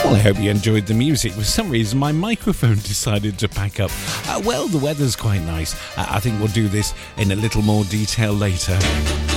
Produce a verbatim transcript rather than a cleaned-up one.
Well, I hope you enjoyed the music. For some reason, my microphone decided to pack up. Uh, well, the weather's quite nice. Uh, I think we'll do this in a little more detail later.